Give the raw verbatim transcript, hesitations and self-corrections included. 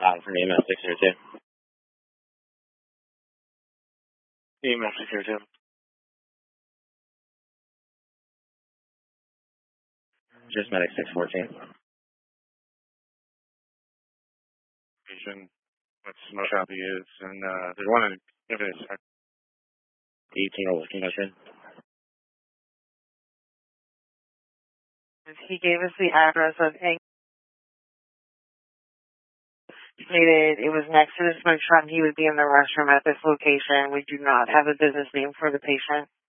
Um, from E M S six zero two. E M S six zero two. Just medic six fourteen. Patient, what smoke shop he is, and uh, there's one in Inverness. eighteen or working motion. He gave us the address of Eng. Stated it was next to the smoke shop. He would be in the restroom at this location. We do not have a business name for the patient.